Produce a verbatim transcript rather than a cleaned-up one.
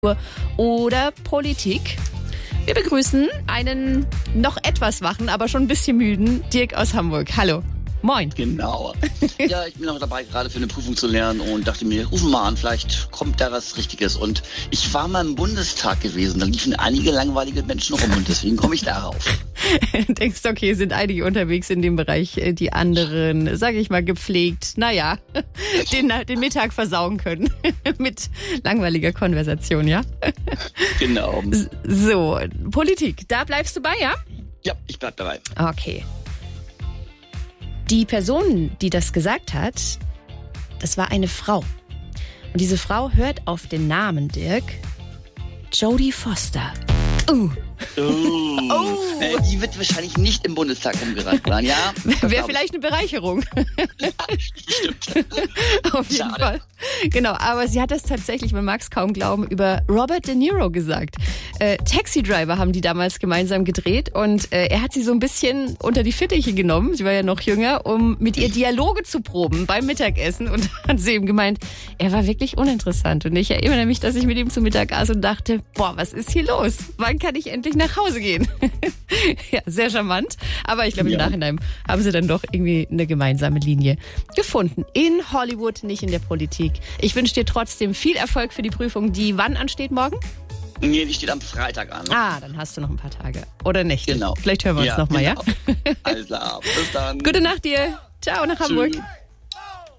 oder Politik. Wir begrüßen einen noch etwas wachen, aber schon ein bisschen müden Dirk aus Hamburg. Hallo. Moin. Genau. Ja, ich bin noch dabei, gerade für eine Prüfung zu lernen und dachte mir, ruf mal an, vielleicht kommt da was Richtiges. Und ich war mal im Bundestag gewesen, da liefen einige langweilige Menschen rum und deswegen komme ich darauf. Du denkst, okay, sind einige unterwegs in dem Bereich, die anderen, sage ich mal, gepflegt, naja, den, den Mittag versauen können mit langweiliger Konversation, ja? Genau. So, Politik, da bleibst du bei, ja? Ja, ich bleib dabei. Okay. Die Person, die das gesagt hat, das war eine Frau. Und diese Frau hört auf den Namen, Dirk, Jodie Foster. Uh. Oh. Oh. Äh, die wird wahrscheinlich nicht im Bundestag rumgerannt sein, ja? Wäre vielleicht eine Bereicherung. Stimmt. Auf jeden Schade. Fall. Genau, aber sie hat das tatsächlich, man mag es kaum glauben, über Robert De Niro gesagt. Äh, Taxi Driver haben die damals gemeinsam gedreht und äh, er hat sie so ein bisschen unter die Fittiche genommen, sie war ja noch jünger, um mit ihr Dialoge zu proben beim Mittagessen und hat sie eben gemeint, er war wirklich uninteressant. Und ich erinnere mich, dass ich mit ihm zu Mittag aß und dachte, boah, was ist hier los? Wann kann ich endlich nach Hause gehen? Ja, sehr charmant. Aber ich glaube, im Ja. Nachhinein haben sie dann doch irgendwie eine gemeinsame Linie gefunden. In Hollywood, nicht in der Politik. Ich wünsche dir trotzdem viel Erfolg für die Prüfung, die wann ansteht morgen? Nee, die steht am Freitag an. Ah, dann hast du noch ein paar Tage. Oder Nächte. Genau. Vielleicht hören wir uns Ja, nochmal, genau. ja? Alles klar. Bis dann. Gute Nacht dir. Ciao nach Hamburg. Tschüss.